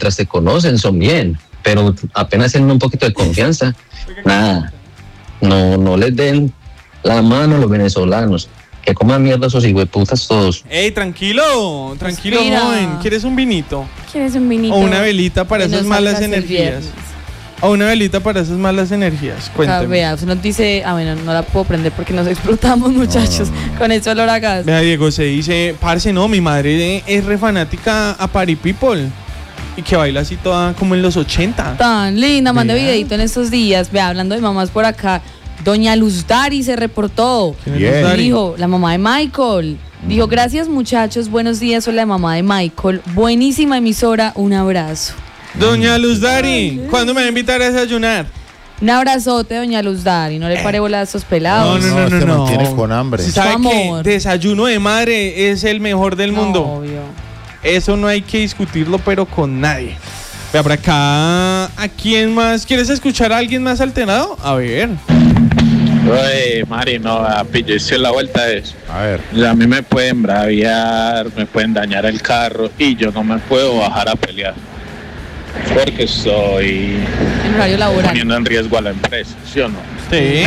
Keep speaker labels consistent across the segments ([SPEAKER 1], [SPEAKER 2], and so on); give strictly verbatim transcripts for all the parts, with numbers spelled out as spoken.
[SPEAKER 1] mientras te conocen son bien, pero apenas tienen un poquito de confianza, nada, no, no les den la mano a los venezolanos, que coman mierda esos hijueputas todos.
[SPEAKER 2] Ey, tranquilo, tranquilo,
[SPEAKER 3] Respira.
[SPEAKER 2] joven, ¿quieres un vinito?
[SPEAKER 3] ¿Quieres un vinito?
[SPEAKER 2] O una velita para
[SPEAKER 3] Que
[SPEAKER 2] esas
[SPEAKER 3] nos
[SPEAKER 2] malas
[SPEAKER 3] sacas el
[SPEAKER 2] energías.
[SPEAKER 3] viernes.
[SPEAKER 2] O una velita para esas malas energías,
[SPEAKER 3] Ah,
[SPEAKER 2] cuéntame.
[SPEAKER 3] vea, usted nos dice, ah, bueno, no la puedo prender porque nos explotamos, muchachos,
[SPEAKER 2] No, no, no.
[SPEAKER 3] con ese olor a gas.
[SPEAKER 2] Vea, Diego, se dice, parce, no, mi madre es re fanática a Party People y que baila así toda como en los ochenta.
[SPEAKER 3] Tan linda, mandé
[SPEAKER 2] Vea.
[SPEAKER 3] videito en estos días. Vea, hablando de mamás por acá, doña Luz Dari se reportó.
[SPEAKER 2] ¿Quién es
[SPEAKER 4] Bien.
[SPEAKER 2] Luz Dari?
[SPEAKER 3] Dijo, la mamá de Michael. Dijo, gracias muchachos, buenos días, soy la mamá de Michael. Buenísima emisora, un abrazo.
[SPEAKER 2] Doña Luz Dari, ¿cuándo me va a invitar a desayunar?
[SPEAKER 3] Un abrazote, doña Luz Dari, no le pare bola a esos pelados.
[SPEAKER 2] No, no, no, no,
[SPEAKER 4] te
[SPEAKER 2] no.
[SPEAKER 4] mantienes con hambre.
[SPEAKER 2] Si sabe
[SPEAKER 3] Su
[SPEAKER 2] que
[SPEAKER 3] amor.
[SPEAKER 2] desayuno de madre es el mejor del
[SPEAKER 3] No,
[SPEAKER 2] mundo.
[SPEAKER 3] obvio.
[SPEAKER 2] Eso no hay que discutirlo, pero con nadie. Vea, por acá, ¿a quién más? ¿Quieres escuchar a alguien más alterado? A ver.
[SPEAKER 5] Oye, Mari, no, pillo, hice la vuelta de eso.
[SPEAKER 4] A ver.
[SPEAKER 5] A mí me pueden braviar, me pueden dañar el carro y yo no me puedo bajar a pelear. Porque estoy
[SPEAKER 3] En horario laboral.
[SPEAKER 5] poniendo en riesgo a la empresa, ¿sí o no?
[SPEAKER 2] Sí.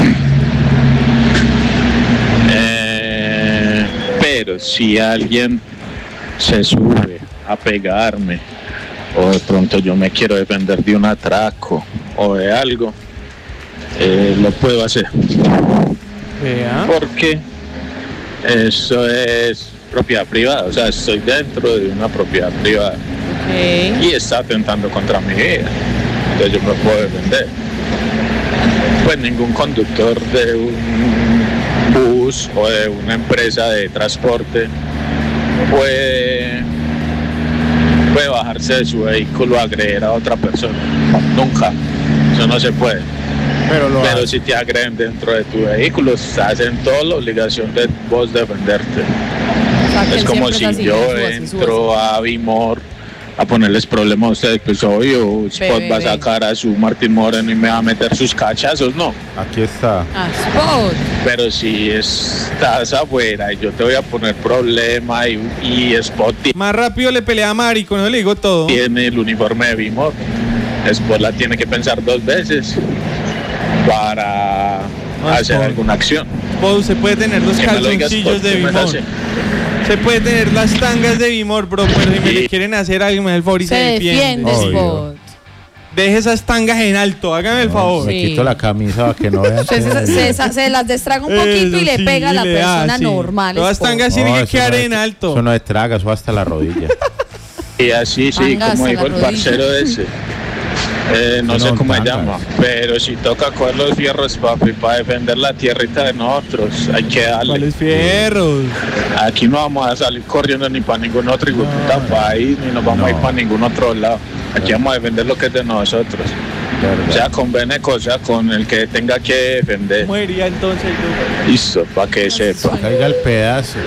[SPEAKER 5] Eh, pero si alguien se sube a pegarme, o de pronto yo me quiero defender de un atraco o de algo, eh, lo puedo hacer.
[SPEAKER 2] Vea.
[SPEAKER 5] Porque eso es propiedad privada, o sea, estoy dentro de una propiedad privada
[SPEAKER 3] Ok.
[SPEAKER 5] y está atentando contra mi vida, entonces yo me puedo defender. Pues ningún conductor de un bus o de una empresa de transporte puede, puede bajarse de su vehículo a agredir a otra persona, nunca, eso no se puede.
[SPEAKER 4] Pero lo
[SPEAKER 5] Pero
[SPEAKER 4] hace.
[SPEAKER 5] si te agreden dentro de tu vehículo, estás en toda la obligación de vos defenderte.
[SPEAKER 3] O sea, que
[SPEAKER 5] Es
[SPEAKER 3] él
[SPEAKER 5] como
[SPEAKER 3] siempre
[SPEAKER 5] si
[SPEAKER 3] es así,
[SPEAKER 5] yo
[SPEAKER 3] súbase,
[SPEAKER 5] entro a Bimor a ponerles problemas a ustedes, pues obvio, Spot
[SPEAKER 3] Ve,
[SPEAKER 5] va a
[SPEAKER 3] ve,
[SPEAKER 5] sacar a su Martín Moreno y me va a meter sus cachazos, no.
[SPEAKER 4] Aquí está.
[SPEAKER 3] súbase. Ah, Spot.
[SPEAKER 5] Pero si estás afuera y yo te voy a poner problema y, y Spot
[SPEAKER 2] Más rápido le pelea a Mari, con eso le digo todo.
[SPEAKER 5] tiene el uniforme de Bimor, Spot la tiene que pensar dos veces para
[SPEAKER 2] Ah,
[SPEAKER 5] hacer
[SPEAKER 2] Spot.
[SPEAKER 5] alguna acción.
[SPEAKER 2] Vos, se puede tener los
[SPEAKER 5] Que me lo digas,
[SPEAKER 2] calzoncillos
[SPEAKER 5] Spot,
[SPEAKER 2] de
[SPEAKER 5] ¿qué me
[SPEAKER 2] Bimor.
[SPEAKER 5] hace?
[SPEAKER 2] Se puede tener las tangas de Bimor, bro, pero si me
[SPEAKER 5] Sí.
[SPEAKER 2] le quieren hacer algo, me da el favor y se,
[SPEAKER 3] Se defiende,
[SPEAKER 4] Obvio.
[SPEAKER 3] Spot.
[SPEAKER 2] Deje esas tangas en alto, hágame el favor.
[SPEAKER 4] Me
[SPEAKER 3] Sí.
[SPEAKER 4] quito la camisa para que no vean.
[SPEAKER 3] Se, se, se- se- se las destraga un poquito
[SPEAKER 2] Eso
[SPEAKER 3] y le
[SPEAKER 2] sí,
[SPEAKER 3] pega a la
[SPEAKER 2] le da,
[SPEAKER 3] persona
[SPEAKER 2] sí.
[SPEAKER 3] normal.
[SPEAKER 2] Todas
[SPEAKER 3] Spot.
[SPEAKER 2] tangas tienen que
[SPEAKER 4] eso
[SPEAKER 2] quedar
[SPEAKER 4] no
[SPEAKER 2] en
[SPEAKER 4] es-
[SPEAKER 2] alto.
[SPEAKER 4] Eso no es traga, eso hasta la rodilla.
[SPEAKER 5] Y así, sí,
[SPEAKER 3] Tanga
[SPEAKER 5] como
[SPEAKER 3] hasta
[SPEAKER 5] dijo
[SPEAKER 3] la
[SPEAKER 5] el
[SPEAKER 3] rodilla.
[SPEAKER 5] parcero ese. Eh, no
[SPEAKER 4] No,
[SPEAKER 5] sé cómo se
[SPEAKER 4] tangas.
[SPEAKER 5] llama, pero si toca coger los fierros, papi, para defender la tierrita de nosotros, hay que darle.
[SPEAKER 2] ¿Cuáles fierros?
[SPEAKER 5] Aquí no vamos a salir corriendo ni para ningún otro hijo de puta país, ni nos vamos a ir
[SPEAKER 4] No.
[SPEAKER 5] para ningún otro lado. Aquí vamos a defender lo que es de nosotros.
[SPEAKER 4] ¿Verdad?
[SPEAKER 5] Sea con Beneco, sea con el que tenga que defender.
[SPEAKER 2] Muería entonces.
[SPEAKER 5] Listo, para que sepa.
[SPEAKER 4] Caiga el pedazo.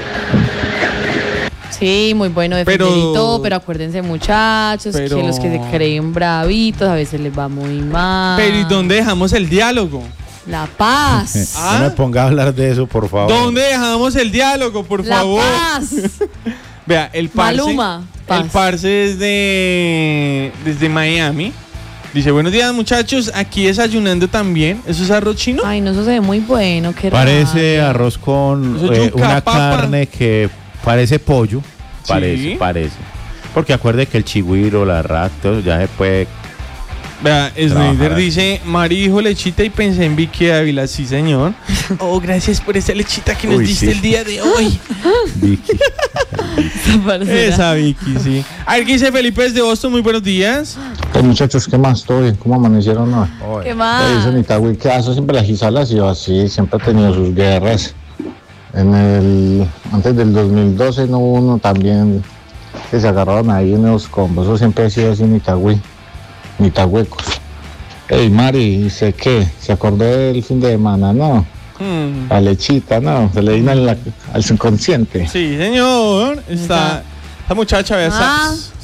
[SPEAKER 3] Sí, muy bueno defender
[SPEAKER 2] Pero-
[SPEAKER 3] y todo, pero acuérdense muchachos
[SPEAKER 2] Pero-
[SPEAKER 3] que los que se creen bravitos a veces les va muy mal.
[SPEAKER 2] Pero ¿y dónde dejamos el diálogo?
[SPEAKER 3] La paz.
[SPEAKER 2] Ah.
[SPEAKER 4] No me ponga a hablar de eso, por favor.
[SPEAKER 2] ¿Dónde dejamos el diálogo, por
[SPEAKER 3] La
[SPEAKER 2] favor?
[SPEAKER 3] paz.
[SPEAKER 2] Vea, el parce,
[SPEAKER 3] Maluma, paz.
[SPEAKER 2] el parce desde, desde Miami. Dice, buenos días muchachos, aquí desayunando también. ¿Eso es arroz chino?
[SPEAKER 3] Ay, no, eso se ve muy bueno. Qué
[SPEAKER 4] Parece
[SPEAKER 3] rabia.
[SPEAKER 4] arroz con
[SPEAKER 2] Eso es
[SPEAKER 4] eh,
[SPEAKER 2] yuca,
[SPEAKER 4] una
[SPEAKER 2] papa.
[SPEAKER 4] carne que parece pollo.
[SPEAKER 2] Sí.
[SPEAKER 4] Parece, parece. Porque acuerde que el chigüiro, la rata, todo eso ya se puede.
[SPEAKER 2] Vea, Snyder
[SPEAKER 4] Trabajar.
[SPEAKER 2] dice, Mari dijo lechita y pensé en Vicky Ávila. Sí, señor. Oh, gracias por esa lechita que nos
[SPEAKER 4] Uy,
[SPEAKER 2] diste
[SPEAKER 4] sí.
[SPEAKER 2] el día de hoy.
[SPEAKER 4] Vicky.
[SPEAKER 2] Esa Vicky, sí. A ver, ¿qué dice Felipe desde Boston? Muy buenos días.
[SPEAKER 6] Pues muchachos, ¿qué más? ¿Todo bien? ¿Cómo amanecieron hoy?
[SPEAKER 4] Oye,
[SPEAKER 3] ¿Qué
[SPEAKER 6] Ahí
[SPEAKER 3] más?
[SPEAKER 6] dice Itagüí que eso siempre la Gisala ha sido así, siempre ha tenido sus guerras. En el, antes del dos mil doce no hubo uno también que se agarraron ahí en los combos, eso siempre ha sido así en Itagüí, en Itagüecos. Ey, Mari, ¿sé qué? ¿Se acordó del fin de semana? No,
[SPEAKER 2] Hmm.
[SPEAKER 6] la lechita, no, se le vino al, al subconsciente.
[SPEAKER 2] Sí, señor. Está, esta muchacha, vea,
[SPEAKER 3] Ah.
[SPEAKER 2] está,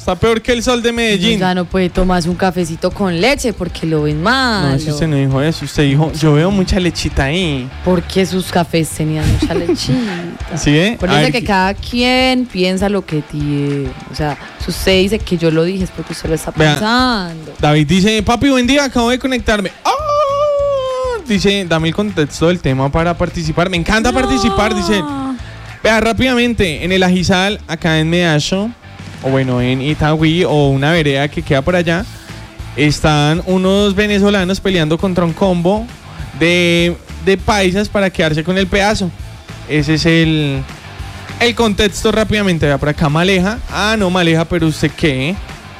[SPEAKER 2] Está peor que el sol de Medellín.
[SPEAKER 3] Ya no puede tomarse un cafecito con leche porque lo ven mal.
[SPEAKER 2] No, si usted no dijo eso. Usted dijo, yo veo mucha lechita ahí.
[SPEAKER 3] Porque sus cafés tenían mucha lechita.
[SPEAKER 2] ¿Sí, eh?
[SPEAKER 3] Por
[SPEAKER 2] A
[SPEAKER 3] eso
[SPEAKER 2] ver,
[SPEAKER 3] que
[SPEAKER 2] ¿qué-
[SPEAKER 3] cada quien piensa lo que tiene. O sea, si usted dice que yo lo dije es porque usted lo está
[SPEAKER 2] Vea.
[SPEAKER 3] pensando.
[SPEAKER 2] David dice, papi, buen día, acabo de conectarme. ¡Ah! Dice, dame el contexto del tema para participar. Me encanta participar, dice. Vea, rápidamente, en el Ajizal, acá en Medallo, o bueno, en Itagüí, o una vereda que queda por allá, están unos venezolanos peleando contra un combo de, de paisas para quedarse con el pedazo. Ese es el, el contexto rápidamente. Vea, por acá Maleja. Ah, no, Maleja, pero ¿usted qué?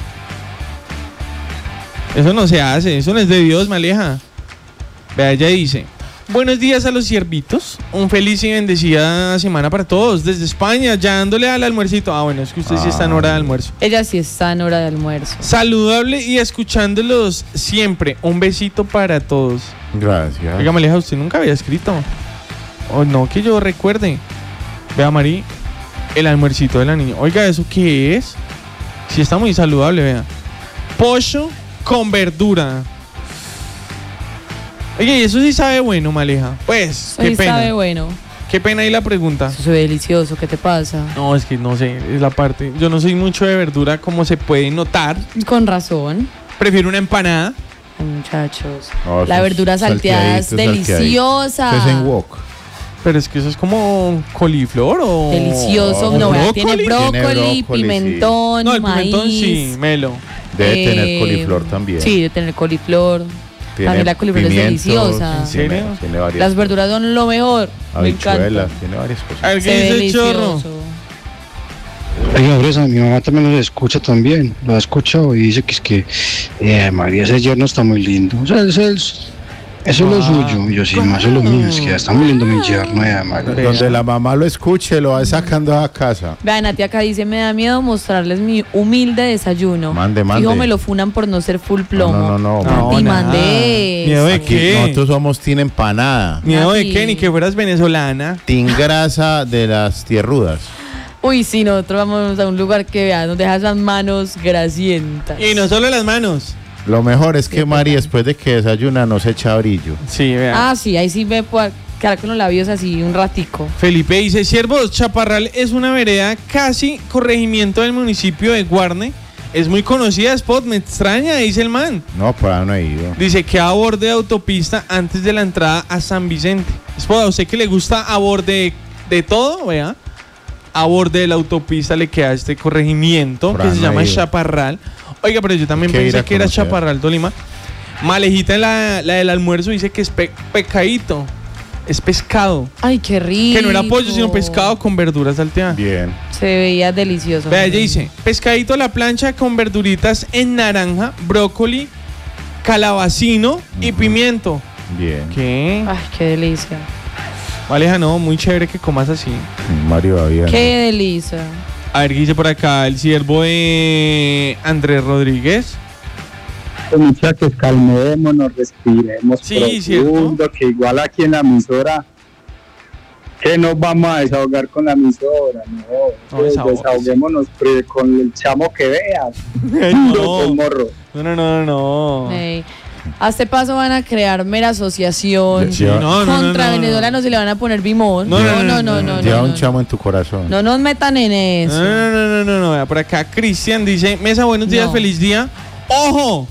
[SPEAKER 2] Eso no se hace, eso no es de Dios, Maleja. Vea, ella dice, buenos días a los siervitos, un feliz y bendecida semana para todos, desde España, ya dándole al almuercito. Ah, bueno, es que usted sí está en hora de almuerzo.
[SPEAKER 3] Ella sí está en hora de almuerzo.
[SPEAKER 2] Saludable y escuchándolos siempre, un besito para todos.
[SPEAKER 4] Gracias.
[SPEAKER 2] Oiga, Maleja, usted nunca había escrito. O no, que yo recuerde. Vea, Mari, el almuercito de la niña. Oiga, ¿eso qué es? Sí está muy saludable, vea. Pollo con verdura. Oye, y eso sí sabe bueno, Maleja. Pues,
[SPEAKER 3] Eso
[SPEAKER 2] qué
[SPEAKER 3] sí
[SPEAKER 2] pena.
[SPEAKER 3] sabe bueno.
[SPEAKER 2] Qué pena ahí la pregunta.
[SPEAKER 3] Eso se ve delicioso. ¿Qué te pasa?
[SPEAKER 2] No, es que no sé, es la parte. Yo no soy mucho de verdura, como se puede notar.
[SPEAKER 3] Con razón.
[SPEAKER 2] Prefiero una empanada.
[SPEAKER 3] Ay, muchachos.
[SPEAKER 4] No,
[SPEAKER 3] La
[SPEAKER 4] esos
[SPEAKER 3] verdura salteada es
[SPEAKER 4] salteaditos,
[SPEAKER 3] deliciosa.
[SPEAKER 4] salteaditos. Es en wok.
[SPEAKER 2] Pero es que eso es como coliflor o...
[SPEAKER 3] Delicioso.
[SPEAKER 2] o
[SPEAKER 3] No, vea,
[SPEAKER 2] brócoli.
[SPEAKER 3] tiene brócoli,
[SPEAKER 4] Tiene brócoli,
[SPEAKER 3] pimentón,
[SPEAKER 2] No, el
[SPEAKER 3] maíz.
[SPEAKER 2] pimentón sí, melo.
[SPEAKER 4] Debe
[SPEAKER 3] eh,
[SPEAKER 4] tener coliflor también.
[SPEAKER 3] Sí, debe tener coliflor.
[SPEAKER 4] Tiene
[SPEAKER 3] También la coliflor es
[SPEAKER 4] pimientos,
[SPEAKER 3] deliciosa.
[SPEAKER 2] ¿En serio?
[SPEAKER 4] Tiene, tiene varias
[SPEAKER 3] Las verduras son lo mejor. Me encanta.
[SPEAKER 4] habichuelas, tiene varias cosas.
[SPEAKER 2] A ver,
[SPEAKER 3] Se
[SPEAKER 2] ¿qué
[SPEAKER 3] ve
[SPEAKER 2] dice el chorro?
[SPEAKER 3] delicioso.
[SPEAKER 7] Oiga, Bresa, mi mamá también lo escucha también, lo ha escuchado y dice que es que eh, María, ese yerno está muy lindo. O sea, eso es, eso es lo suyo. Y yo sí, no, eso es lo mío, es que está muy lindo mi yerno, eh, María.
[SPEAKER 4] Donde la mamá lo escuche, lo va sacando a casa.
[SPEAKER 3] Vean, Nati acá dice, me da miedo mostrarles mi humilde desayuno.
[SPEAKER 4] Mande, mande.
[SPEAKER 3] Fijo, me lo funan por no ser full plomo.
[SPEAKER 4] No, no, no,
[SPEAKER 2] No,
[SPEAKER 3] Nati,
[SPEAKER 2] nada.
[SPEAKER 3] mandé.
[SPEAKER 2] Miedo de
[SPEAKER 4] Aquí
[SPEAKER 2] qué?
[SPEAKER 4] nosotros somos Team Empanada,
[SPEAKER 2] Miedo de
[SPEAKER 3] Nati.
[SPEAKER 2] qué, ni que fueras venezolana.
[SPEAKER 4] Team Grasa de las tierrudas.
[SPEAKER 3] Uy, sí, nosotros vamos a un lugar que vean, nos deja esas manos grasientas.
[SPEAKER 2] Y no solo las manos.
[SPEAKER 4] Lo mejor es que Mari, después de que desayuna, no se echa brillo.
[SPEAKER 2] Sí, vea.
[SPEAKER 3] Ah, sí, ahí sí me puedo quedar con los labios así un ratico.
[SPEAKER 2] Felipe dice, Siervos, Chaparral es una vereda casi corregimiento del municipio de Guarne. Es muy conocida, Spot, me extraña, dice el man.
[SPEAKER 4] No, para no he ido.
[SPEAKER 2] Dice que a borde de autopista antes de la entrada a San Vicente. Spot, a usted que le gusta a borde de todo, vea. A borde de la autopista le queda este corregimiento
[SPEAKER 4] Por
[SPEAKER 2] que
[SPEAKER 4] ahí
[SPEAKER 2] se
[SPEAKER 4] no
[SPEAKER 2] llama
[SPEAKER 4] he ido.
[SPEAKER 2] Chaparral. Oiga, pero yo también
[SPEAKER 4] Hay que ir
[SPEAKER 2] pensé
[SPEAKER 4] a
[SPEAKER 2] que era
[SPEAKER 4] conocer.
[SPEAKER 2] Chaparral, Tolima. Malejita, la, la del almuerzo, dice que es pe- pecadito. Es pescado.
[SPEAKER 3] Ay, qué rico.
[SPEAKER 2] Que no era pollo, sino pescado con verduras salteadas.
[SPEAKER 4] Bien.
[SPEAKER 3] Se veía delicioso.
[SPEAKER 2] Vea, ella dice, pescadito a la plancha con verduritas en naranja, brócoli, calabacino y pimiento.
[SPEAKER 4] Bien.
[SPEAKER 2] ¿Qué?
[SPEAKER 3] Ay, qué delicia.
[SPEAKER 2] Valeja, no, muy chévere que comas así.
[SPEAKER 4] Mario va bien.
[SPEAKER 3] Qué delicia.
[SPEAKER 2] A ver, ¿qué dice por acá el siervo de Andrés Rodríguez?
[SPEAKER 8] Muchachos, calmémonos, respiremos
[SPEAKER 2] Sí,
[SPEAKER 8] profundo, que igual aquí en la emisora, que nos vamos a desahogar con la emisora, no,
[SPEAKER 2] No,
[SPEAKER 8] que
[SPEAKER 2] desahóguese.
[SPEAKER 8] desahoguémonos pre- con el chamo que veas,
[SPEAKER 2] Ay,
[SPEAKER 8] Duro con
[SPEAKER 2] no.
[SPEAKER 8] morro.
[SPEAKER 2] No, no, no, no.
[SPEAKER 3] Ey, a este paso van a crear mera asociación
[SPEAKER 4] Sí,
[SPEAKER 2] no, no, no,
[SPEAKER 3] contra
[SPEAKER 2] no, no.
[SPEAKER 3] venezolanos y le van a poner bimón.
[SPEAKER 2] No,
[SPEAKER 3] No, no, no, no.
[SPEAKER 4] Lleva
[SPEAKER 3] no,
[SPEAKER 4] un
[SPEAKER 3] no.
[SPEAKER 4] chamo en tu corazón.
[SPEAKER 3] No nos metan en eso.
[SPEAKER 2] No, no, no, no, no, no. Vea, por acá Cristian dice, Mesa, buenos días,
[SPEAKER 3] No.
[SPEAKER 2] feliz día. ¡Ojo!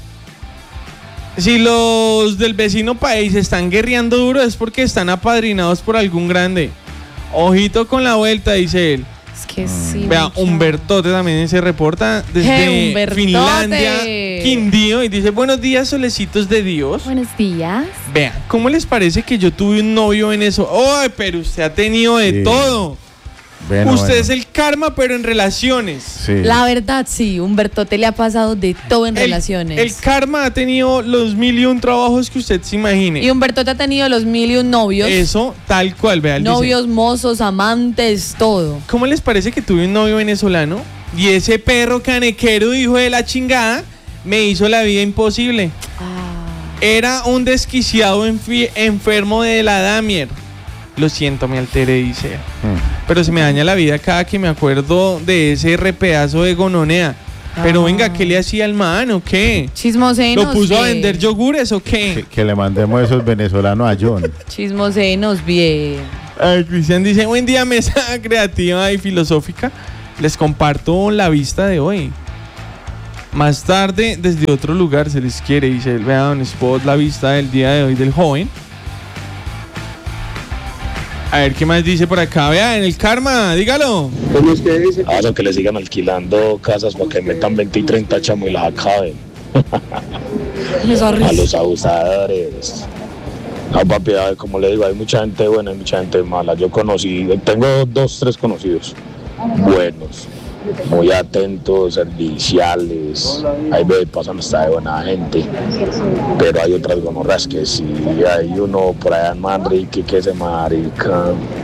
[SPEAKER 2] Si los del vecino país están guerreando duro es porque están apadrinados por algún grande. Ojito con la vuelta, dice él.
[SPEAKER 3] Es que sí.
[SPEAKER 2] Vea,
[SPEAKER 3] mucha-
[SPEAKER 2] Humbertote también se reporta
[SPEAKER 3] ¡Hey,
[SPEAKER 2] desde
[SPEAKER 3] Humbertote!
[SPEAKER 2] Finlandia, Quindío, y dice, buenos días, solecitos de Dios.
[SPEAKER 3] Buenos días.
[SPEAKER 2] Vean, ¿cómo les parece que yo tuve un novio en eso? ¡Ay, pero usted ha tenido de
[SPEAKER 4] Sí.
[SPEAKER 2] todo!
[SPEAKER 4] Bueno,
[SPEAKER 2] usted
[SPEAKER 4] bueno.
[SPEAKER 2] es el karma, pero en relaciones.
[SPEAKER 4] Sí.
[SPEAKER 3] La verdad, sí, Humbertote le ha pasado de todo en
[SPEAKER 2] El-
[SPEAKER 3] relaciones.
[SPEAKER 2] El karma ha tenido los mil y un trabajos que usted se imagine.
[SPEAKER 3] Y Humbertote ha tenido los mil y un novios.
[SPEAKER 2] Eso, tal cual, vea. él dice,
[SPEAKER 3] Novios, mozos, amantes, todo.
[SPEAKER 2] ¿cómo les parece que tuve un novio venezolano? Y ese perro canequero, hijo de la chingada, me hizo la vida imposible.
[SPEAKER 3] Ah,
[SPEAKER 2] Era un desquiciado enfi- enfermo de la Damier. Lo siento, me alteré, dice.
[SPEAKER 4] Mm.
[SPEAKER 2] Pero se me daña la vida cada que me acuerdo de ese repedazo de gononea. Pero
[SPEAKER 3] Ah.
[SPEAKER 2] venga, ¿qué le hacía al man o qué?
[SPEAKER 3] Chismosenos.
[SPEAKER 2] ¿Lo puso a
[SPEAKER 3] bien.
[SPEAKER 2] vender yogures o qué?
[SPEAKER 4] Que, que le mandemos esos venezolanos a John.
[SPEAKER 3] Chismosenos, bien.
[SPEAKER 2] Ay, Cristian dice, buen día, mesa creativa y filosófica. Les comparto la vista de hoy. Más tarde, desde otro lugar se les quiere, dice el vea Don Spot, la vista del día de hoy del joven. A ver, ¿qué más dice por acá? Vea, en el karma, dígalo.
[SPEAKER 8] ¿Cómo es que dice?
[SPEAKER 5] Ahora que le sigan alquilando casas para que metan veinte y treinta chamos y las acaben.
[SPEAKER 3] Esa
[SPEAKER 5] A
[SPEAKER 3] risa.
[SPEAKER 5] los abusadores. No, papi, a ver, como le digo, hay mucha gente buena y mucha gente mala. Yo conocí, tengo dos, tres conocidos buenos, muy atentos, serviciales. Ahí ve, pasan hasta de buena gente. Pero hay otras gonorras que sí, hay uno por allá en Manrique que ese marica.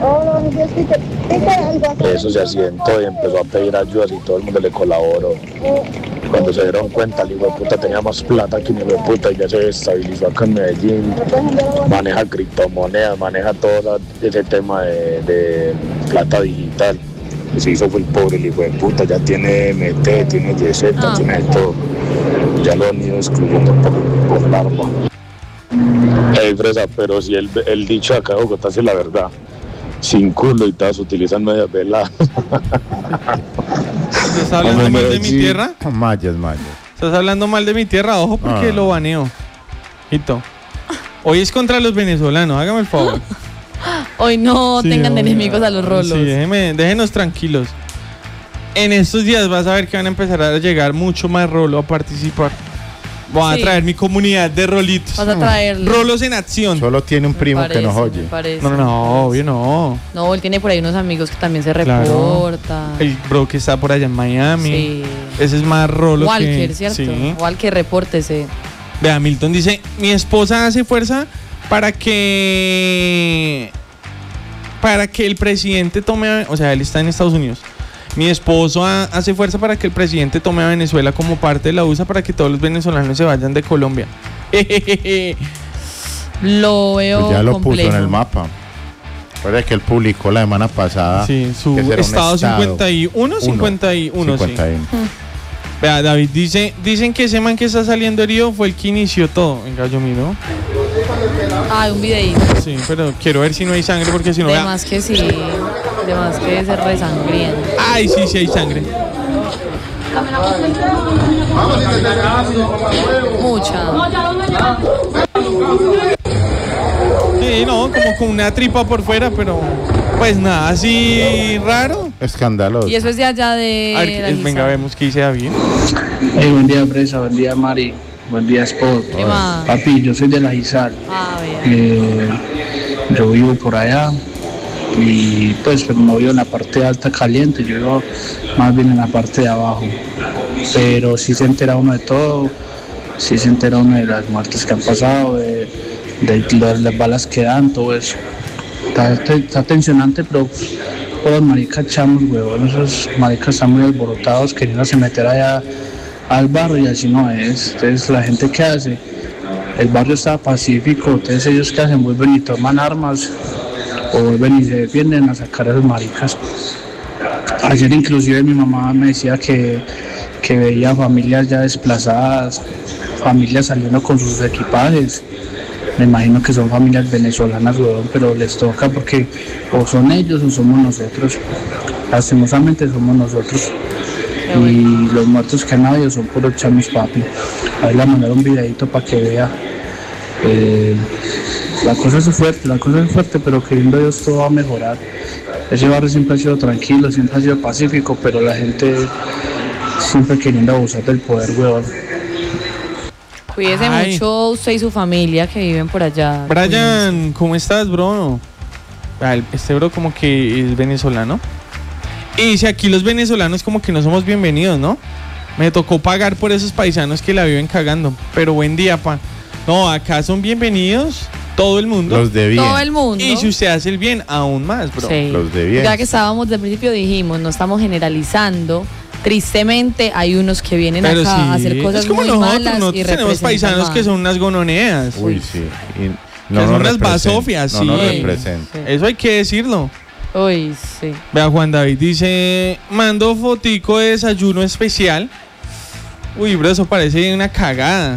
[SPEAKER 5] Eso se asientó y empezó a pedir ayuda y todo el mundo le colaboró. Cuando se dieron cuenta, el hijo de puta tenía más plata que un hijo de puta y ya se estabilizó acá en Medellín. Maneja criptomonedas, maneja todo ese tema de, de plata digital. Y se hizo fue el pobre el hijo de puta, ya tiene M T, tiene Y Z,
[SPEAKER 3] Ah.
[SPEAKER 5] tiene de todo. Ya lo han ido excluyendo por, por larva. Ey, fresa, pero si el, el dicho acá en Bogotá es la verdad. Sin culo y todas utilizan medias veladas.
[SPEAKER 2] ¿Estás hablando mal de mi
[SPEAKER 5] Sí.
[SPEAKER 2] tierra?
[SPEAKER 4] Mayas, mayas.
[SPEAKER 2] ¿Estás hablando mal de mi tierra? Ojo, porque
[SPEAKER 4] Ah.
[SPEAKER 2] lo baneo. Hito. Hoy es contra los venezolanos, hágame el favor.
[SPEAKER 3] Hoy no
[SPEAKER 2] Sí,
[SPEAKER 3] tengan de
[SPEAKER 2] hoy-
[SPEAKER 3] enemigos a los rolos.
[SPEAKER 2] Sí, déjeme, déjenos tranquilos. En estos días vas a ver que van a empezar a llegar mucho más rolo a participar. Voy a
[SPEAKER 3] Sí.
[SPEAKER 2] traer mi comunidad de rolitos.
[SPEAKER 3] Vas a traerlo.
[SPEAKER 2] Rolos en acción.
[SPEAKER 4] Solo tiene un
[SPEAKER 3] Me
[SPEAKER 4] primo
[SPEAKER 3] parece,
[SPEAKER 4] que nos oye.
[SPEAKER 3] me parece.
[SPEAKER 2] No, no, no, obvio no.
[SPEAKER 3] No, él tiene por ahí unos amigos que también se
[SPEAKER 2] Claro.
[SPEAKER 3] reporta.
[SPEAKER 2] El bro que está por allá en Miami.
[SPEAKER 3] Sí.
[SPEAKER 2] Ese es más rolo
[SPEAKER 3] Walker,
[SPEAKER 2] que...
[SPEAKER 3] ¿cierto?
[SPEAKER 2] Sí.
[SPEAKER 3] Walker, repórtese.
[SPEAKER 2] Vea, Milton dice, mi esposa hace fuerza para que... Para que el presidente tome... O sea, él está en Estados Unidos. Mi esposo ha- hace fuerza para que el presidente tome a Venezuela como parte de la U S A para que todos los venezolanos se vayan de Colombia.
[SPEAKER 3] Lo veo
[SPEAKER 4] Pues ya lo
[SPEAKER 3] complejo.
[SPEAKER 4] puso en el mapa. Recuerda que él publicó la semana pasada.
[SPEAKER 2] Sí, su
[SPEAKER 4] que ese era un
[SPEAKER 2] estado,
[SPEAKER 4] estado.
[SPEAKER 2] cincuenta y uno, cincuenta y uno, sí.
[SPEAKER 4] cincuenta y uno.
[SPEAKER 2] Vea, David dice, dicen que ese man que está saliendo herido fue el que inició todo. Venga, yo miro.
[SPEAKER 3] Ah, un videíto.
[SPEAKER 2] Sí, pero quiero ver si no hay sangre porque si no...
[SPEAKER 3] De
[SPEAKER 2] vea-
[SPEAKER 3] más que sí. De más que es resangriento.
[SPEAKER 2] Ay, sí, sí hay sangre.
[SPEAKER 3] Mucha.
[SPEAKER 2] Sí, no, como con una tripa por fuera, pero pues nada, así raro.
[SPEAKER 4] Escandaloso.
[SPEAKER 3] Y eso es de allá de.
[SPEAKER 2] A ver,
[SPEAKER 3] la
[SPEAKER 2] eh, venga,
[SPEAKER 3] Lisa.
[SPEAKER 2] vemos qué dice David.
[SPEAKER 9] Hey, buen día, Fresa, buen día, Mari, buen día, Sport.
[SPEAKER 3] ¿Qué más?
[SPEAKER 9] Papi, yo soy de la Gizal,
[SPEAKER 3] Ah, vea.
[SPEAKER 9] eh, yo vivo por allá y pues, pues no vivo en la parte alta caliente, yo vivo más bien en la parte de abajo, pero sí se entera uno de todo, sí se entera uno de las muertes que han pasado, de, de, de las balas que dan, todo eso. Está, está, está tensionante, pero todos los maricas chamos, huevón, esos maricas están muy alborotados, queriéndose meter allá al barrio y así no es. Entonces la gente que hace, el barrio está pacífico, entonces ellos que hacen vuelven y toman armas o vuelven y se defienden a sacar a los maricas. Ayer inclusive mi mamá me decía que, que veía familias ya desplazadas, familias saliendo con sus equipajes. Me imagino que son familias venezolanas, huevón, pero les toca porque o son ellos o somos nosotros. Lastimosamente somos nosotros. Y los muertos que han habido son puros chamos, papi. Ahí le mandaron un videito para que vea. Eh, la cosa es fuerte, la cosa es fuerte, pero queriendo Dios todo va a mejorar. Ese barrio siempre ha sido tranquilo, siempre ha sido pacífico, pero la gente siempre queriendo abusar del poder, huevón.
[SPEAKER 3] Cuídese
[SPEAKER 2] Ay.
[SPEAKER 3] mucho usted y su familia que viven por allá.
[SPEAKER 2] Brian, ¿cómo estás, bro? Ah, el- Este bro como que es venezolano. Y dice, aquí los venezolanos como que no somos bienvenidos, ¿no? Me tocó pagar por esos paisanos que la viven cagando. Pero buen día, pa. No, acá son bienvenidos todo el mundo.
[SPEAKER 4] Los de bien.
[SPEAKER 3] Todo el mundo.
[SPEAKER 2] Y si usted hace el bien, aún más, bro.
[SPEAKER 3] Sí.
[SPEAKER 4] Los de bien.
[SPEAKER 3] Ya que estábamos desde el principio dijimos, no estamos generalizando. Tristemente hay unos que vienen
[SPEAKER 2] Pero
[SPEAKER 3] acá
[SPEAKER 2] sí,
[SPEAKER 3] a hacer cosas
[SPEAKER 2] es como
[SPEAKER 3] muy
[SPEAKER 2] nosotros,
[SPEAKER 3] malas
[SPEAKER 2] nosotros
[SPEAKER 3] y
[SPEAKER 2] tenemos
[SPEAKER 3] representan
[SPEAKER 2] paisanos
[SPEAKER 3] mal.
[SPEAKER 2] que son unas gononeas.
[SPEAKER 4] Uy, sí. Y
[SPEAKER 2] Que son
[SPEAKER 4] nos
[SPEAKER 2] unas
[SPEAKER 4] representa,
[SPEAKER 2] basofias,
[SPEAKER 4] no
[SPEAKER 2] sí.
[SPEAKER 4] nos representa.
[SPEAKER 2] Eso hay que decirlo.
[SPEAKER 3] Uy, sí.
[SPEAKER 2] Vea, Juan David dice, mando fotico de desayuno especial Uy, bro, eso parece una cagada.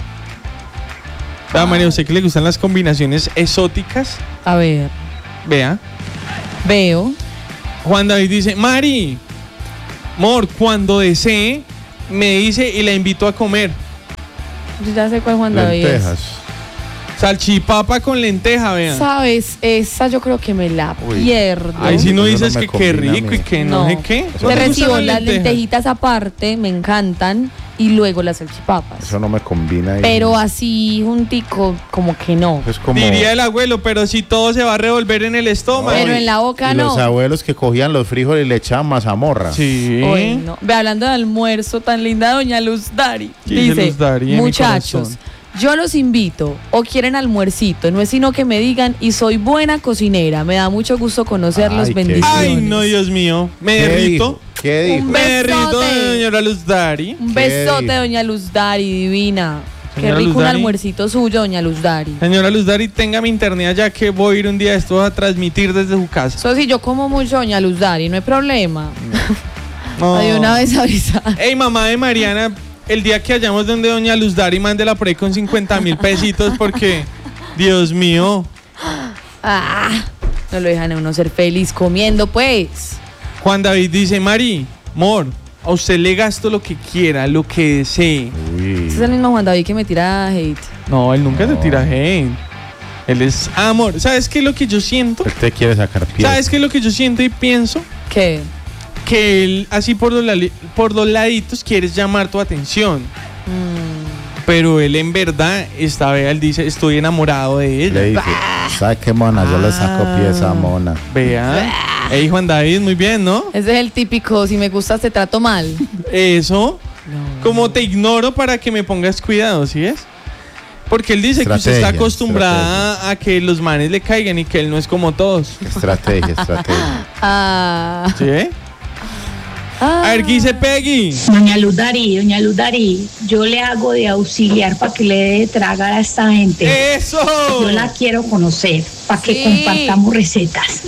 [SPEAKER 2] Vea, María, ¿usted que le gustan las combinaciones exóticas?
[SPEAKER 3] A ver.
[SPEAKER 2] Vea.
[SPEAKER 3] Veo.
[SPEAKER 2] Juan David dice, Mari, amor, cuando desee, me dice y la invito a comer.
[SPEAKER 3] Yo ya sé cuál Juan David es.
[SPEAKER 4] Lentejas.
[SPEAKER 2] Salchipapa con lenteja, vean.
[SPEAKER 3] ¿Sabes? Esa yo creo que me la
[SPEAKER 4] Uy.
[SPEAKER 3] pierdo.
[SPEAKER 2] Ahí si no
[SPEAKER 4] Eso
[SPEAKER 2] dices
[SPEAKER 4] no me
[SPEAKER 2] que qué
[SPEAKER 4] combina a
[SPEAKER 2] rico
[SPEAKER 4] mí.
[SPEAKER 2] y que no,
[SPEAKER 3] No.
[SPEAKER 2] sé qué.
[SPEAKER 4] Eso
[SPEAKER 3] Te
[SPEAKER 4] no-
[SPEAKER 3] recibo
[SPEAKER 2] gustan
[SPEAKER 3] las
[SPEAKER 2] lentejas?
[SPEAKER 3] lentejitas aparte, me encantan. Y luego las salchipapas.
[SPEAKER 4] Eso no me combina. ahí.
[SPEAKER 3] Pero así juntico, como que no.
[SPEAKER 4] Es como...
[SPEAKER 2] Diría el abuelo, pero si todo se va a revolver en el estómago.
[SPEAKER 3] Pero en la boca
[SPEAKER 4] y
[SPEAKER 3] no.
[SPEAKER 4] los abuelos que cogían los frijoles y le echaban mazamorra.
[SPEAKER 2] Sí.
[SPEAKER 3] Uy, no. Ve, hablando de almuerzo tan linda, doña Luz Dari.
[SPEAKER 2] ¿Qué dice
[SPEAKER 3] Dice,
[SPEAKER 2] Luz Dari en mi
[SPEAKER 3] muchachos,
[SPEAKER 2] corazón?
[SPEAKER 3] yo los invito o quieren almuercito. No es sino que me digan y soy buena cocinera. Me da mucho gusto conocerlos.
[SPEAKER 4] Ay, qué
[SPEAKER 3] Bendiciones.
[SPEAKER 2] Ay, no, Dios mío. Me
[SPEAKER 4] ¿Qué
[SPEAKER 2] derrito.
[SPEAKER 4] dijo? ¿Qué dijo?
[SPEAKER 3] Un
[SPEAKER 2] Me derrito
[SPEAKER 3] besote.
[SPEAKER 2] de señora Luz Dari.
[SPEAKER 3] Un
[SPEAKER 4] ¿Qué
[SPEAKER 3] besote,
[SPEAKER 4] dijo?
[SPEAKER 3] doña Luz Dari, divina. Qué
[SPEAKER 2] Señora
[SPEAKER 3] rico
[SPEAKER 2] Luz
[SPEAKER 3] un
[SPEAKER 2] Dari.
[SPEAKER 3] almuercito suyo, doña Luz Dari.
[SPEAKER 2] Señora Luz Dari, tenga mi internet allá que voy a ir un día de estos a transmitir desde su casa.
[SPEAKER 3] Eso sí, yo como mucho, doña Luz Dari, no hay problema.
[SPEAKER 2] No.
[SPEAKER 3] De una vez avisa.
[SPEAKER 2] Ey, mamá de Mariana, el día que hayamos donde doña Luz Dari, mándela por ahí con cincuenta mil pesitos porque, Dios mío.
[SPEAKER 3] Ah, no lo dejan a uno ser feliz comiendo, pues.
[SPEAKER 2] Juan David dice, Mari, amor, a usted le gasto lo que quiera, lo que desee.
[SPEAKER 4] Uy.
[SPEAKER 3] Ese es el mismo Juan David que me tira hate.
[SPEAKER 2] No, él nunca
[SPEAKER 4] No.
[SPEAKER 2] te tira hate. Él es amor. ¿Sabes qué es lo que yo siento?
[SPEAKER 4] Él te quiere sacar piel.
[SPEAKER 2] ¿Sabes qué es lo que yo siento y pienso?
[SPEAKER 3] ¿Qué?
[SPEAKER 2] Que él, así por los, lali- por los laditos, quieres llamar tu atención.
[SPEAKER 3] Mm,
[SPEAKER 2] Pero él en verdad, esta vez él dice, estoy enamorado de ella.
[SPEAKER 4] Le dice, ¿sabes qué, mona? Yo le saco pie a esa mona.
[SPEAKER 2] Vea. Ey, Juan David, muy bien, ¿no?
[SPEAKER 3] ese es el típico, si me gustas te trato mal.
[SPEAKER 2] Eso. Como te ignoro para que me pongas cuidado, ¿sí es? Porque él dice que usted está
[SPEAKER 4] Estrategia,
[SPEAKER 2] acostumbrada a que los manes le caigan y que él no es como todos.
[SPEAKER 4] Estrategia, estrategia.
[SPEAKER 3] Ah,
[SPEAKER 2] ¿Sí? eh?
[SPEAKER 3] ah.
[SPEAKER 2] A ver, ¿qué dice Peggy?
[SPEAKER 10] Doña Luz Dari, doña Luz Dari, yo le hago de auxiliar para que le dé de tragar a esta gente.
[SPEAKER 2] ¡Eso!
[SPEAKER 10] Yo la quiero conocer, para que
[SPEAKER 3] Sí.
[SPEAKER 10] compartamos recetas.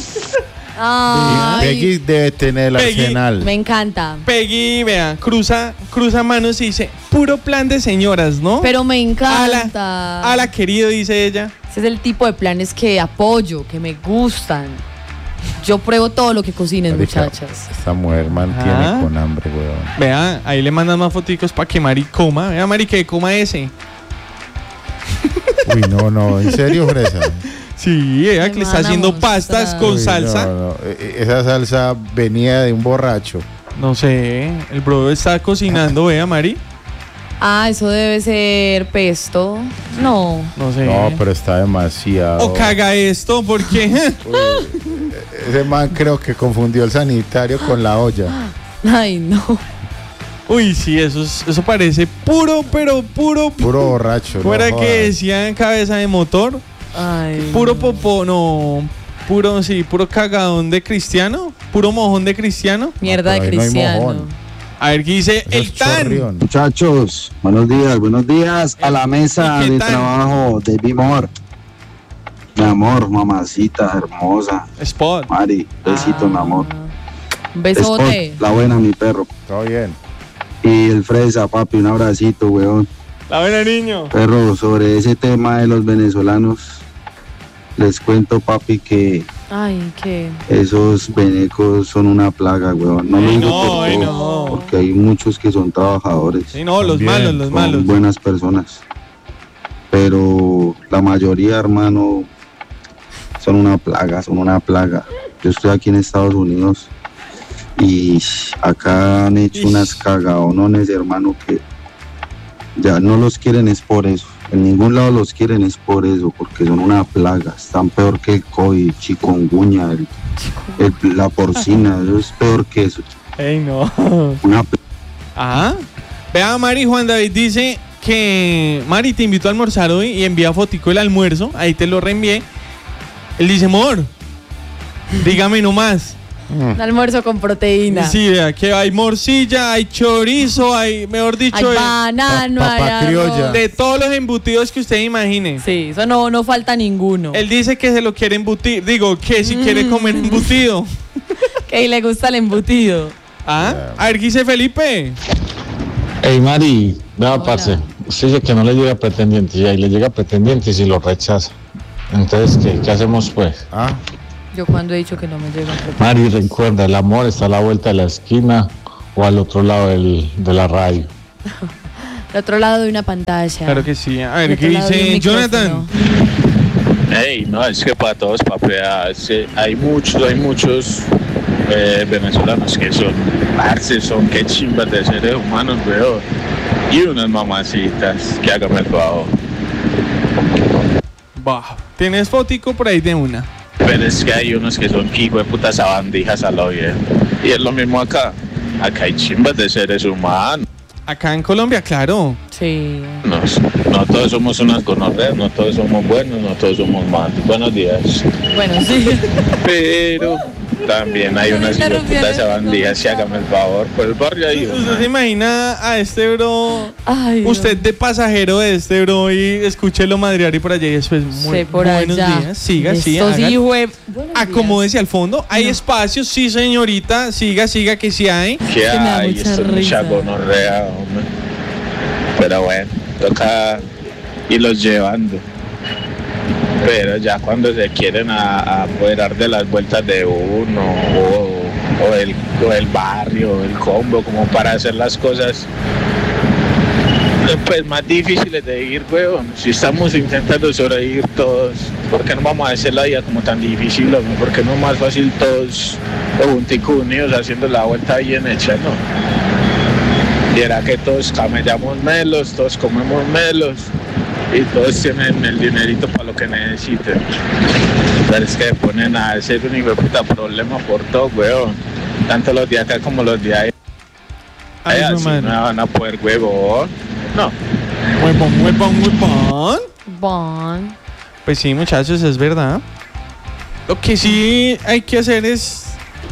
[SPEAKER 3] Ay,
[SPEAKER 4] Peggy debe tener el
[SPEAKER 2] Peggy.
[SPEAKER 4] arsenal.
[SPEAKER 3] me encanta.
[SPEAKER 2] Peggy, vea, cruza, cruza manos y dice, puro plan de señoras, ¿no?
[SPEAKER 3] Pero me
[SPEAKER 2] Ala,
[SPEAKER 3] encanta.
[SPEAKER 2] ala, querido, dice ella.
[SPEAKER 3] Ese es el tipo de planes que apoyo, que me gustan. Yo pruebo todo lo que cocinen,
[SPEAKER 4] Marica,
[SPEAKER 3] muchachas.
[SPEAKER 4] Esta mujer mantiene
[SPEAKER 2] Ah.
[SPEAKER 4] con hambre, weón.
[SPEAKER 2] Vea, ahí le mandan más foticos para que Mari coma. Vea, Mari, que coma ese.
[SPEAKER 4] Uy, no, no, en serio, fresa.
[SPEAKER 2] Sí, ella que le está
[SPEAKER 3] van a
[SPEAKER 2] haciendo
[SPEAKER 3] mostrar.
[SPEAKER 2] pastas con
[SPEAKER 4] Uy,
[SPEAKER 2] salsa.
[SPEAKER 4] no, no, e- e- Esa salsa venía de un borracho.
[SPEAKER 2] No sé, el bro está cocinando, vea, Mari.
[SPEAKER 3] Ah, eso debe ser pesto. No.
[SPEAKER 2] No sé.
[SPEAKER 4] No, pero está demasiado.
[SPEAKER 2] O caga esto, porque
[SPEAKER 4] Uy, ese man creo que confundió el sanitario con la olla.
[SPEAKER 3] Ay, no.
[SPEAKER 2] uy, sí, eso, es- eso parece puro, pero puro.
[SPEAKER 4] Puro borracho. no
[SPEAKER 2] Fuera que
[SPEAKER 4] jodas.
[SPEAKER 2] decían cabeza de motor,
[SPEAKER 3] Ay.
[SPEAKER 2] puro popó, no. Puro, sí, puro cagadón de cristiano, puro mojón de cristiano.
[SPEAKER 3] Mierda de
[SPEAKER 4] Pero ahí no hay
[SPEAKER 3] cristiano.
[SPEAKER 4] mojón.
[SPEAKER 2] A ver, ¿qué dice
[SPEAKER 4] Eso
[SPEAKER 2] el
[SPEAKER 4] es
[SPEAKER 2] tan?
[SPEAKER 4] chorrión.
[SPEAKER 8] Muchachos, buenos días, buenos días a la mesa
[SPEAKER 2] ¿Y qué
[SPEAKER 8] de
[SPEAKER 2] tal?
[SPEAKER 8] trabajo de Bimor. Mi amor, mamacita hermosa.
[SPEAKER 2] Spot.
[SPEAKER 8] Mari, besito, mi amor.
[SPEAKER 3] Un besote.
[SPEAKER 8] Spot, la buena, mi perro.
[SPEAKER 4] Todo bien.
[SPEAKER 8] Y el fresa, papi, un abracito, weón.
[SPEAKER 2] La buena, niño.
[SPEAKER 8] Perro, sobre ese tema de los venezolanos, les cuento, papi, que
[SPEAKER 3] Ay, qué.
[SPEAKER 8] esos venecos son una plaga, weón. No lo
[SPEAKER 2] Ay,
[SPEAKER 8] digo
[SPEAKER 2] no,
[SPEAKER 8] por
[SPEAKER 2] ay,
[SPEAKER 8] todos,
[SPEAKER 2] no.
[SPEAKER 8] porque hay muchos que son trabajadores.
[SPEAKER 2] Sí, no, los
[SPEAKER 4] También,
[SPEAKER 2] malos, los
[SPEAKER 8] son
[SPEAKER 2] malos.
[SPEAKER 8] buenas personas. Pero la mayoría, hermano, son una plaga, son una plaga. Yo estoy aquí en Estados Unidos y acá han hecho
[SPEAKER 2] Ish.
[SPEAKER 8] unas cagaonones, hermano, que ya no los quieren es por eso. En ningún lado los quieren es por eso, porque son una plaga. Están peor que el COVID, chikungunya, el- el- la porcina, eso es peor que eso.
[SPEAKER 2] Ey, no.
[SPEAKER 8] Una plaga.
[SPEAKER 2] Ajá. Vea, Mari, Juan David dice que Mari te invitó a almorzar hoy y envía fotico del almuerzo. Ahí te lo reenvié. Él dice, amor, dígame nomás.
[SPEAKER 3] Un almuerzo con proteína.
[SPEAKER 2] Sí, vea, que hay morcilla, hay chorizo, hay, mejor dicho,
[SPEAKER 3] Hay
[SPEAKER 2] de-
[SPEAKER 3] banano,
[SPEAKER 4] Pa-
[SPEAKER 3] hay
[SPEAKER 4] papa
[SPEAKER 3] arroz.
[SPEAKER 4] criolla.
[SPEAKER 2] de todos los embutidos que usted imagine.
[SPEAKER 3] Sí, eso no, no falta ninguno.
[SPEAKER 2] Él dice que se lo quiere embutir. Digo, que si quiere comer embutido.
[SPEAKER 3] Que le gusta el embutido.
[SPEAKER 2] Ah, a ver, ¿qué dice Felipe?
[SPEAKER 6] Ey, Mari, vea, parce, usted dice que no le llega pretendiente, y ahí le llega pretendiente y si lo rechaza. Entonces, ¿qué, qué hacemos pues?
[SPEAKER 4] Ah,
[SPEAKER 3] Yo cuando he dicho que no me llegan.
[SPEAKER 6] Mari, recuerda, el amor está a la vuelta de la esquina o al otro lado del, de la radio.
[SPEAKER 3] Al otro lado de una pantalla.
[SPEAKER 2] Claro que sí. A
[SPEAKER 3] Al
[SPEAKER 2] ver, ¿qué
[SPEAKER 3] otro lado de un
[SPEAKER 2] dice Jonathan?
[SPEAKER 5] Hey, no, es que para todos, papi, ah, es que hay muchos, hay muchos eh, venezolanos que son, parce, son que chimbas de seres humanos, weón. Y unas mamacitas, que hágame el favor.
[SPEAKER 2] Bah, ¿tienes fotico por ahí de una?
[SPEAKER 5] Pero es que hay unos que son hijo de putas sabandijas a lo bien. Y es lo mismo acá. Acá hay chimbas de seres humanos.
[SPEAKER 2] Acá en Colombia, claro.
[SPEAKER 3] Sí.
[SPEAKER 5] No, no todos somos unas gonorreas, no todos somos buenos, no todos somos malos. Buenos días.
[SPEAKER 3] Bueno, sí.
[SPEAKER 5] Pero también hay unas hijos de putas sabandijas, si hágame el favor, por el barrio hay
[SPEAKER 2] ¿Usted
[SPEAKER 5] una.
[SPEAKER 2] se imagina a este bro?
[SPEAKER 3] Ay,
[SPEAKER 2] Usted de pasajero de este bro y escúchelo madrear y por allá y después muy
[SPEAKER 3] Sí, por
[SPEAKER 2] buenos
[SPEAKER 3] allá.
[SPEAKER 2] días. Siga, sí,
[SPEAKER 3] Estos
[SPEAKER 2] haga-
[SPEAKER 3] hijos- Buenos días.
[SPEAKER 2] acomódese al fondo. Hay espacios, sí, señorita. Siga, siga, que sí hay.
[SPEAKER 5] ¿Qué
[SPEAKER 3] que me da
[SPEAKER 5] hay?
[SPEAKER 3] mucha
[SPEAKER 5] Esto es
[SPEAKER 3] risa.
[SPEAKER 5] mucha gonorrea, hombre. Pero bueno, toca irlos llevando. Pero ya cuando se quieren a, a apoderar de las vueltas de uno o, o, el, o el barrio, o el combo, como para hacer las cosas pues más difíciles de ir, weón. Si estamos intentando sobrevivir todos, ¿por qué no vamos a hacer la vida como tan difícil, hombre? ¿Por qué no es más fácil todos junticos unidos haciendo la vuelta bien hecha, no? Y era que todos camellamos melos, todos comemos melos y todos tienen el dinerito para lo que necesiten. Pero es que ponen a hacer un hijo de puta problema por todo, weón. Tanto los de acá como los de ahí.
[SPEAKER 2] Ay,
[SPEAKER 5] Ay,
[SPEAKER 2] su
[SPEAKER 5] así
[SPEAKER 2] madre.
[SPEAKER 5] no van a poder, huevón. No.
[SPEAKER 2] Huevón, huevón, huevón.
[SPEAKER 3] Bon.
[SPEAKER 2] Pues sí, muchachos, es verdad. Lo que sí hay que hacer es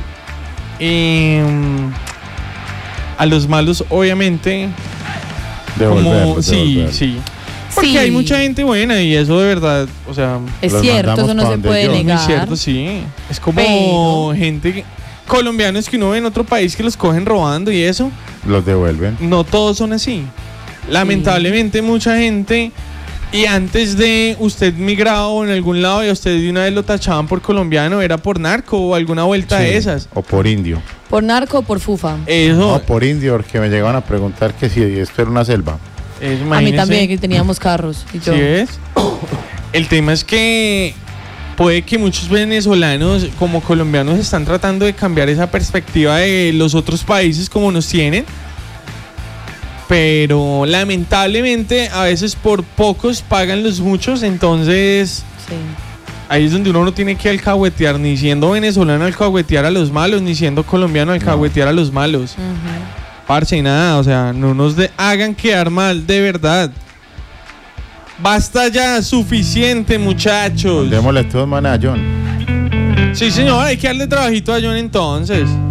[SPEAKER 2] em, a los malos, obviamente, como
[SPEAKER 4] devolverlos,
[SPEAKER 2] sí,
[SPEAKER 4] devolverlos.
[SPEAKER 2] sí. Porque
[SPEAKER 3] Sí.
[SPEAKER 2] hay mucha gente buena y eso de verdad, o sea,
[SPEAKER 3] Es
[SPEAKER 4] Los
[SPEAKER 3] cierto,
[SPEAKER 4] mandamos
[SPEAKER 3] eso no
[SPEAKER 4] pa'
[SPEAKER 3] se
[SPEAKER 4] donde
[SPEAKER 3] puede
[SPEAKER 4] yo.
[SPEAKER 2] muy
[SPEAKER 3] negar.
[SPEAKER 2] cierto, sí. Es como
[SPEAKER 3] Pero-
[SPEAKER 2] gente que- colombianos que uno ve en otro país que los cogen robando y eso.
[SPEAKER 4] Los devuelven.
[SPEAKER 2] No todos son así. Lamentablemente mucha gente, y antes de usted migrado en algún lado y a usted de una vez lo tachaban por colombiano, era por narco o alguna vuelta
[SPEAKER 4] Sí,
[SPEAKER 2] de esas.
[SPEAKER 4] O por indio.
[SPEAKER 3] ¿Por narco o por fufa?
[SPEAKER 2] Eso,
[SPEAKER 4] No, por indio, porque me llegaban a preguntar que si esto era una selva.
[SPEAKER 2] es,
[SPEAKER 3] A mí
[SPEAKER 2] imagínese.
[SPEAKER 3] también, que teníamos carros. Y yo.
[SPEAKER 2] ¿Sí es? El tema es que puede que muchos venezolanos como colombianos están tratando de cambiar esa perspectiva de los otros países como nos tienen. Pero lamentablemente a veces por pocos pagan los muchos, entonces
[SPEAKER 3] Sí.
[SPEAKER 2] ahí es donde uno no tiene que alcahuetear, ni siendo venezolano alcahuetear a los malos, ni siendo colombiano alcahuetear a los malos.
[SPEAKER 3] Ujú.
[SPEAKER 2] Parce, y nada, o sea, no nos de- hagan quedar mal, de verdad. Basta ya, suficiente, muchachos.
[SPEAKER 4] Démosle todos manes a John.
[SPEAKER 2] Sí, señor, hay que darle trabajito a John entonces.